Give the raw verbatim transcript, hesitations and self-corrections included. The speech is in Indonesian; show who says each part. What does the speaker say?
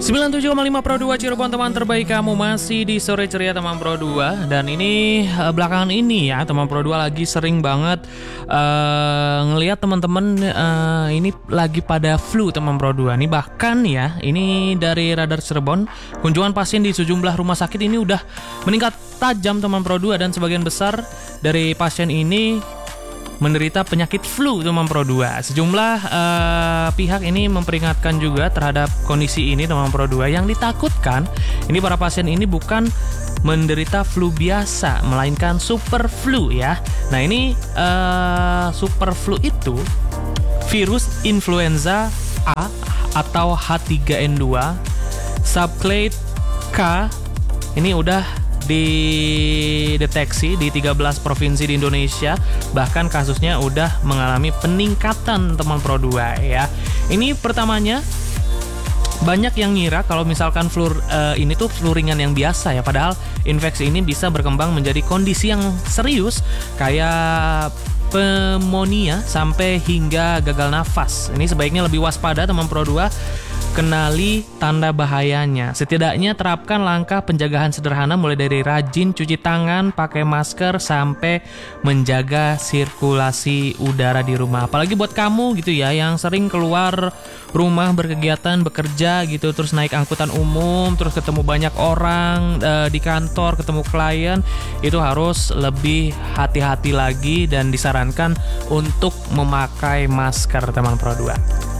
Speaker 1: sembilan puluh tujuh koma lima Pro dua Cirebon, teman terbaik kamu masih di sore ceria teman Pro dua. Dan ini uh, belakangan ini ya teman Pro dua lagi sering banget uh, ngelihat teman-teman uh, ini lagi pada flu teman Pro dua. Nih bahkan ya, ini dari Radar Cirebon, kunjungan pasien di sejumlah rumah sakit ini udah meningkat tajam teman Pro dua, dan sebagian besar dari pasien ini menderita penyakit flu teman Pro dua. Sejumlah uh, pihak ini memperingatkan juga terhadap kondisi ini teman Pro dua. Yang ditakutkan ini para pasien ini bukan menderita flu biasa, melainkan super flu ya. Nah ini uh, super flu itu virus influenza A atau H tiga N dua subclade K. Ini udah dideteksi di tiga belas provinsi di Indonesia, bahkan kasusnya udah mengalami peningkatan teman Pro dua ya. Ini pertamanya banyak yang ngira kalau misalkan flu uh, ini tuh flu ringan yang biasa ya, padahal infeksi ini bisa berkembang menjadi kondisi yang serius kayak pneumonia sampai hingga gagal nafas. Ini sebaiknya lebih waspada teman Pro dua. Kenali tanda bahayanya. Setidaknya terapkan langkah penjagaan sederhana mulai dari rajin cuci tangan, pakai masker, sampai menjaga sirkulasi udara di rumah. Apalagi buat kamu gitu ya yang sering keluar rumah berkegiatan, bekerja gitu, terus naik angkutan umum, terus ketemu banyak orang e, di kantor, ketemu klien, itu harus lebih hati-hati lagi dan disarankan untuk memakai masker teman Pro dua.